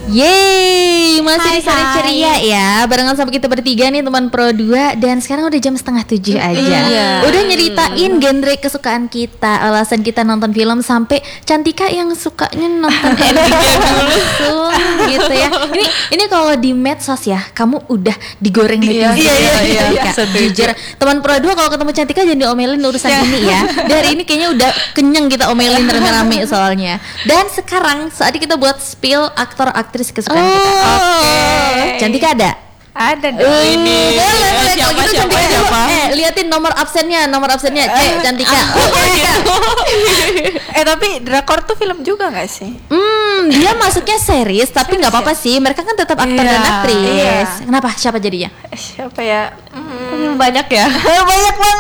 Yeay, masih di Sore Hai. Ceria ya. Barengan sama kita bertiga nih teman Pro 2. Dan sekarang udah jam 6:30 aja. Iya. Udah nyeritain genre kesukaan kita, alasan kita nonton film, sampai Cantika yang sukanya nonton endingnya dulu gitu ya. Ini kalau di medsos ya, kamu udah digoreng Iya, netizen. iya. Jujur, teman Pro 2 kalau ketemu Cantika jangan diomelin urusan ini ya. Dari ini kayaknya udah kenyang kita omelin rame-rame soalnya. Dan sekarang saatnya kita buat spill aktor aktris kesukaan kita. Oke. Cantika ada? Ada dong. Boleh, kalau Siapa, gitu siapa, Cantika siapa? dulu. Liatin nomor absennya. Cantika. Tapi drakor tuh film juga nggak sih? Dia masuknya series, tapi nggak apa-apa sih. Mereka kan tetap aktor Iya, dan aktris. iya. Kenapa? Siapa jadinya? Siapa ya? Banyak ya. Banyak banget.